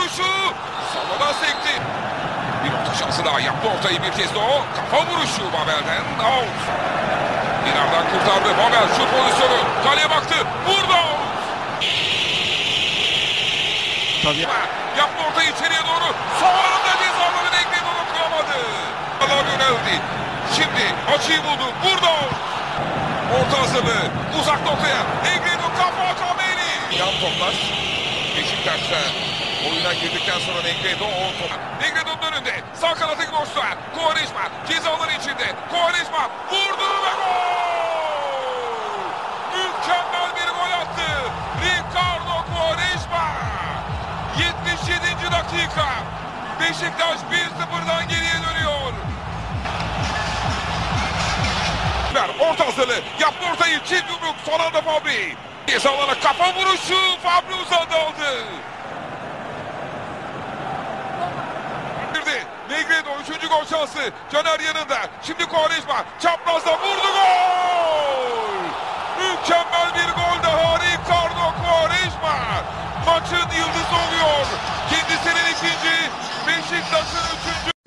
vuruşu. Sallana sekti. Bir orta şansı daha yaptı ortayı bir kez de o. Kafa vuruşu Babel'den out. Dinar'dan kurtardı. Babel şut pozisyonu. Kaleye baktı. Vurdu out. Tabii. Yaptı ortayı içeriye doğru. Son anda cezaları denkledi. Onu kuramadı. Allah yöneldi. Şimdi açıyı buldu. Vurdu out. Orta hazırlığı. Uzak noktaya. Negredo kafa Kameri. Yan toplar. Beşiktaş'ta oyuna girdikten sonra Negredo o top. Negredo'nun önünde. Sağ kanatı Gnos'ta. Quaresma ceza alanı içinde. Quaresma vurdu ve gol! Mükemmel bir gol attı. Ricardo Quaresma. 77. dakika. Beşiktaş 1-0'dan geriye dönüyor. Orta hazırlığı. Yaptı ortayı. Çift yumruk. Son anda Fabri. Ceza alana kafa vuruşu. Fabri uzadı aldı. Negredo 3. gol şansı. Caner yanında. Şimdi Quaresma. Çaprazda vurdu gol. Mükemmel bir gol daha. Ricardo Quaresma. Maçın yıldızı.